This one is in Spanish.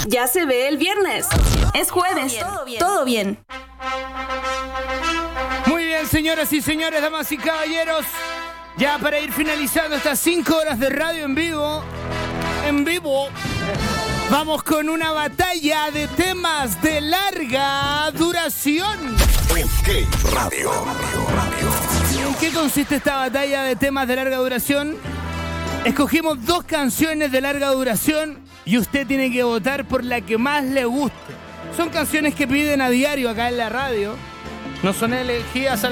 Ya se ve el viernes. Es jueves. Todo bien. Muy bien, señoras y señores, damas y caballeros. Ya para ir finalizando estas 5 horas de radio en vivo, vamos con una batalla de temas de larga duración. Ok, Radio. ¿En qué consiste esta batalla de temas de larga duración? Escogimos 2 canciones de larga duración y usted tiene que votar por la que más le guste. Son canciones que piden a diario acá en la radio. No son elegidas